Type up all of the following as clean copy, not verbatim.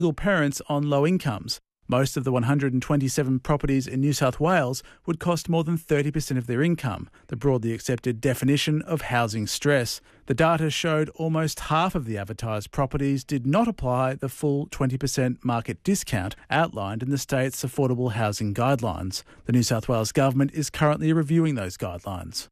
single parents on low incomes. Most of the 127 properties in New South Wales would cost more than 30% of their income, the broadly accepted definition of housing stress. The data showed almost half of the advertised properties did not apply the full 20% market discount outlined in the state's affordable housing guidelines. The New South Wales government is currently reviewing those guidelines.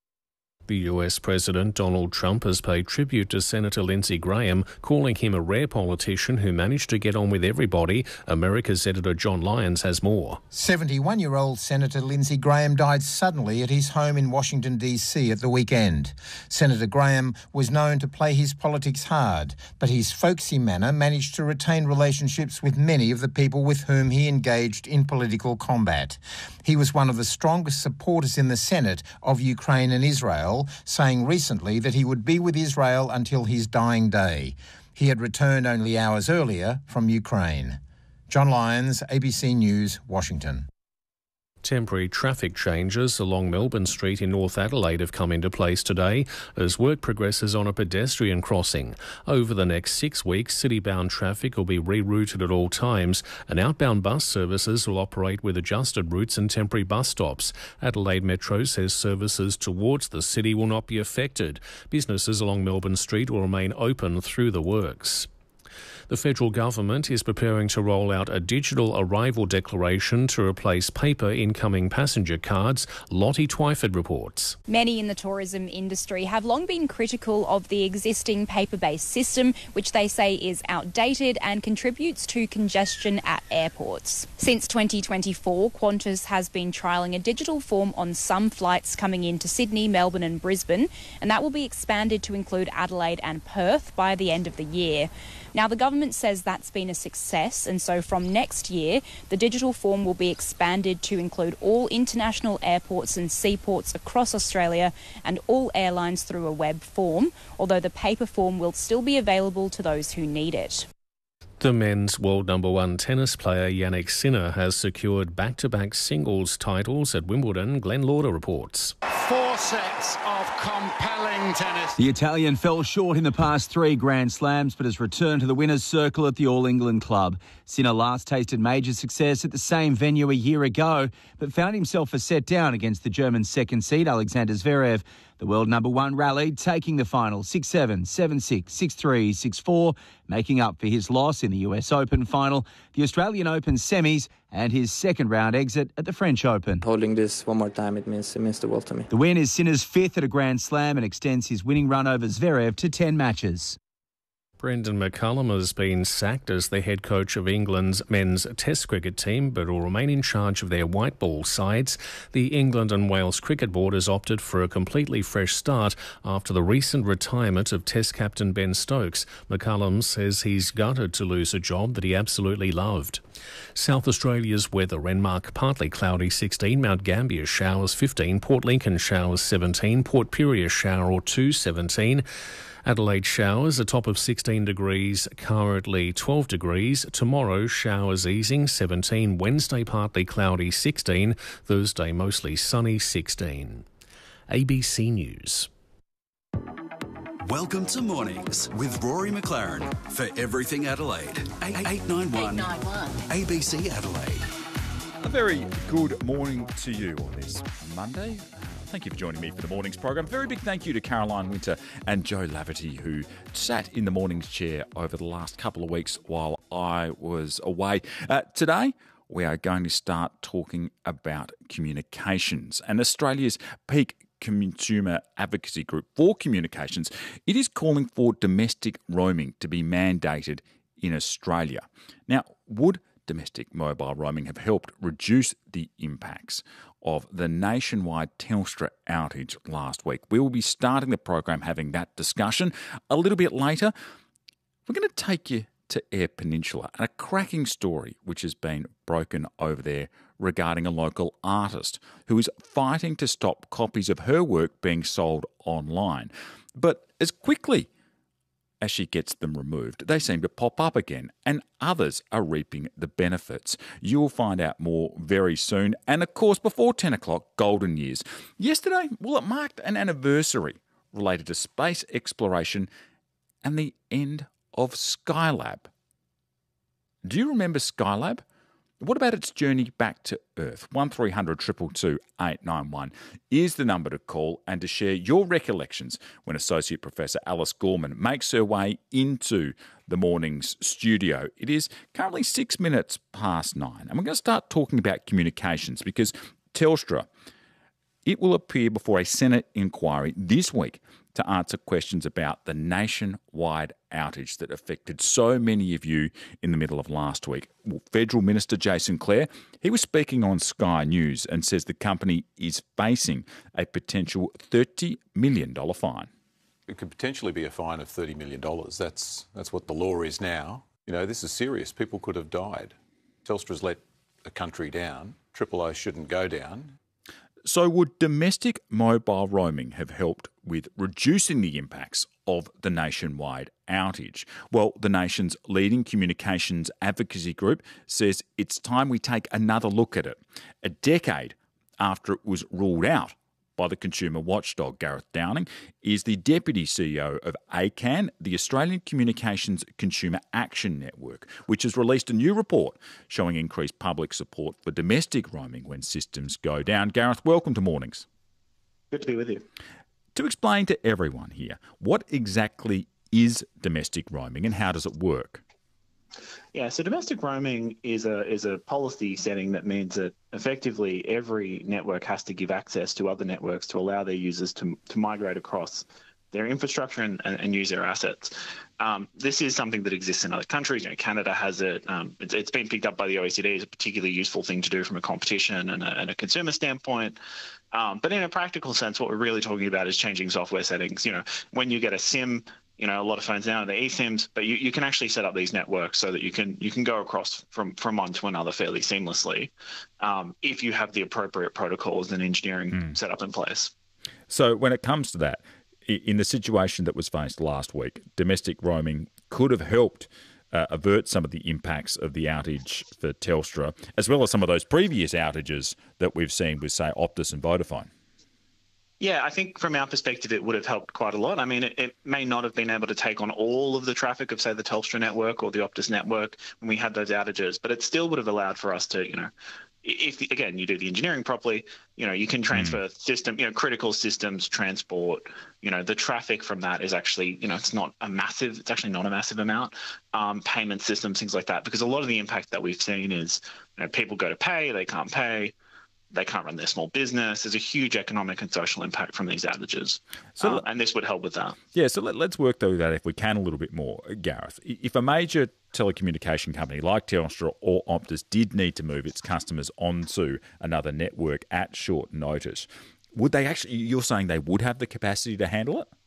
The US President Donald Trump has paid tribute to Senator Lindsey Graham, calling him a rare politician who managed to get on with everybody. America's editor John Lyons has more. 71-year-old Senator Lindsey Graham died suddenly at his home in Washington, D.C. at the weekend. Senator Graham was known to play his politics hard, but his folksy manner managed to retain relationships with many of the people with whom he engaged in political combat. He was one of the strongest supporters in the Senate of Ukraine and Israel, saying recently that he would be with Israel until his dying day. He had returned only hours earlier from Ukraine. John Lyons, ABC News, Washington. Temporary traffic changes along Melbourne Street in North Adelaide have come into place today as work progresses on a pedestrian crossing. Over the next 6 weeks, city-bound traffic will be rerouted at all times, and outbound bus services will operate with adjusted routes and temporary bus stops. Adelaide Metro says services towards the city will not be affected. Businesses along Melbourne Street will remain open through the works. The federal government is preparing to roll out a digital arrival declaration to replace paper incoming passenger cards. Lottie Twyford reports. Many in the tourism industry have long been critical of the existing paper-based system, which they say is outdated and contributes to congestion at airports. Since 2024, Qantas has been trialling a digital form on some flights coming into Sydney, Melbourne and Brisbane, and that will be expanded to include Adelaide and Perth by the end of the year. Now, the government says that's been a success, and so from next year, the digital form will be expanded to include all international airports and seaports across Australia and all airlines through a web form, although the paper form will still be available to those who need it. The men's world number one tennis player Jannik Sinner has secured back-to-back singles titles at Wimbledon. Glenn Lauder reports. 4 sets of compelling tennis. The Italian fell short in the past 3 Grand Slams but has returned to the winner's circle at the All England Club. Sinner last tasted major success at the same venue a year ago but found himself a set down against the German second seed Alexander Zverev. The world number one rallied, taking the final 6-7, 7-6, 6-3, 6-4, making up for his loss in the US Open final, the Australian Open semis and his second round exit at the French Open. Holding this one more time, it means the world to me. The win is Sinner's 5th at a Grand Slam and extends his winning run over Zverev to 10 matches. Brendan McCullum has been sacked as the head coach of England's men's Test cricket team, but will remain in charge of their white ball sides. The England and Wales Cricket Board has opted for a completely fresh start after the recent retirement of Test captain Ben Stokes. McCullum says he's gutted to lose a job that he absolutely loved. South Australia's weather: Renmark partly cloudy 16, Mount Gambier showers 15, Port Lincoln showers 17, Port Pirie shower or 2 17. Adelaide showers, a top of 16 degrees, currently 12 degrees. Tomorrow, showers easing, 17. Wednesday, partly cloudy, 16. Thursday, mostly sunny, 16. ABC News. Welcome to Mornings with Rory McLaren for Everything Adelaide. 891 ABC Adelaide. A very good morning to you on this Monday. Thank you for joining me for the Mornings program. Very big thank you to Caroline Winter and Joe Laverty, who sat in the Mornings chair over the last couple of weeks while I was away. Today, we are going to start talking about communications and Australia's peak consumer advocacy group for communications. It is calling for domestic roaming to be mandated in Australia. Now, would domestic mobile roaming have helped reduce the impacts of the nationwide Telstra outage last week? We will be starting the program having that discussion. A little bit later, we're going to take you to Eyre Peninsula and a cracking story which has been broken over there regarding a local artist who is fighting to stop copies of her work being sold online. But as quickly as she gets them removed, they seem to pop up again, and others are reaping the benefits. You'll find out more very soon. And of course, before 10 o'clock, Golden Years. Yesterday, it marked an anniversary related to space exploration and the end of Skylab. Do you remember Skylab? What about its journey back to Earth? 1300 222 891 is the number to call and to share your recollections when Associate Professor Alice Gorman makes her way into the morning's studio. It is currently 6 minutes past 9, and we're going to start talking about communications because Telstra, it will appear before a Senate inquiry this week to answer questions about the nationwide outage that affected so many of you in the middle of last week. Well, Federal Minister Jason Clare, he was speaking on Sky News and says the company is facing a potential $30 million fine. It could potentially be a fine of $30 million. That's what the law is now. You know, this is serious. People could have died. Telstra's let a country down. Triple O shouldn't go down. So would domestic mobile roaming have helped with reducing the impacts of the nationwide outage? Well, the nation's leading communications advocacy group says it's time we take another look at it. A decade after it was ruled out by the consumer watchdog. Gareth Downing is the Deputy CEO of ACAN, the Australian Communications Consumer Action Network, which has released a new report showing increased public support for domestic roaming when systems go down. Gareth, welcome to Mornings. Good to be with you. To explain to everyone here, what exactly is domestic roaming and how does it work? Yeah, so domestic roaming is a policy setting that means that effectively every network has to give access to other networks to allow their users to migrate across their infrastructure and use their assets. This is something that exists in other countries. You know, Canada has it. It's been picked up by the OECD as a particularly useful thing to do from a competition and a consumer standpoint. But in a practical sense, what we're really talking about is changing software settings. You know, when you get a SIM, you know, a lot of phones now are the eSIMs, but you can actually set up these networks so that you can go across from one to another fairly seamlessly if you have the appropriate protocols and engineering set up in place. So when it comes to that, in the situation that was faced last week, domestic roaming could have helped avert some of the impacts of the outage for Telstra, as well as some of those previous outages that we've seen with, say, Optus and Vodafone. Yeah, I think from our perspective, it would have helped quite a lot. I mean, it may not have been able to take on all of the traffic of, say, the Telstra network or the Optus network when we had those outages, but it still would have allowed for us to, you know, if, again, you do the engineering properly, you know, you can transfer critical systems, transport, you know, the traffic from that is actually, you know, it's actually not a massive amount, payment systems, things like that, because a lot of the impact that we've seen is, you know, people go to pay, they can't pay. They can't run their small business. There's a huge economic and social impact from these outages. So, and this would help with that. Yeah, so let's work through that if we can a little bit more. Gareth, if a major telecommunication company like Telstra or Optus did need to move its customers onto another network at short notice, would they actually, you're saying they would have the capacity to handle it?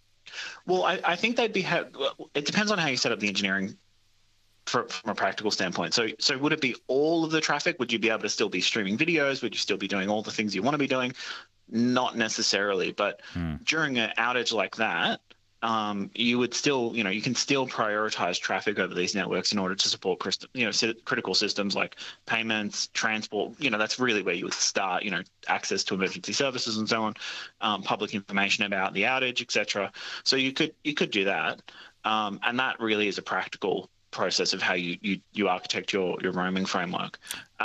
Well, I think they'd be, it depends on how you set up the engineering from a practical standpoint. So would it be all of the traffic? Would you be able to still be streaming videos? Would you still be doing all the things you want to be doing? Not necessarily, but during an outage like that, you would still, you know, you can still prioritize traffic over these networks in order to support, critical systems like payments, transport. You know, that's really where you would start, you know, access to emergency services and so on, public information about the outage, etc. So you could do that. And that really is a practical process of how you architect your roaming framework.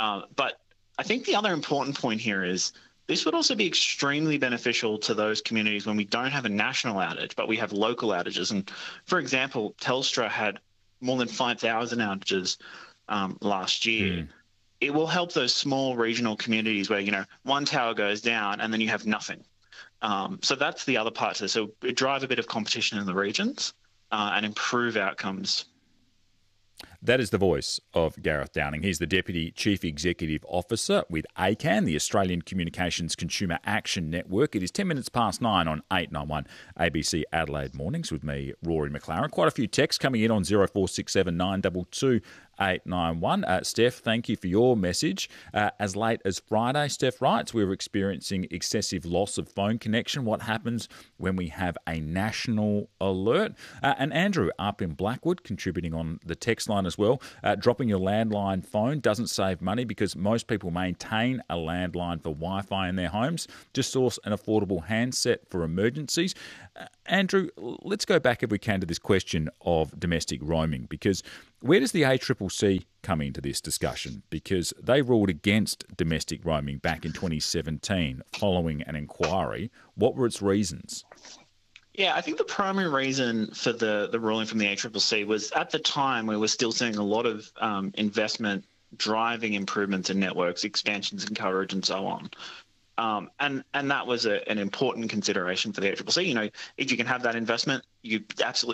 But I think the other important point here is this would also be extremely beneficial to those communities when we don't have a national outage, but we have local outages. And for example, Telstra had more than 5,000 outages last year. It will help those small regional communities where, you know, one tower goes down and then you have nothing. So that's the other part to this. So it drive a bit of competition in the regions and improve outcomes. That is the voice of Gareth Downing. He's the Deputy Chief Executive Officer with ACAN, the Australian Communications Consumer Action Network. It is 10 minutes past 9 on 891 ABC Adelaide Mornings with me, Rory McLaren. Quite a few texts coming in on 0467 922 891. Steph, thank you for your message. As late as Friday, Steph writes, we were experiencing excessive loss of phone connection. What happens when we have a national alert? And Andrew up in Blackwood contributing on the text line as well. Dropping your landline phone doesn't save money because most people maintain a landline for Wi-Fi in their homes. Just source an affordable handset for emergencies. Andrew, let's go back if we can to this question of domestic roaming, because where does the ACCC come into this discussion? Because they ruled against domestic roaming back in 2017 following an inquiry. What were its reasons? Yeah, I think the primary reason for the ruling from the ACCC was at the time we were still seeing a lot of investment driving improvements in networks, expansions in coverage and so on. And that was an important consideration for the ACCC. You know, if you can have that investment, you absolutely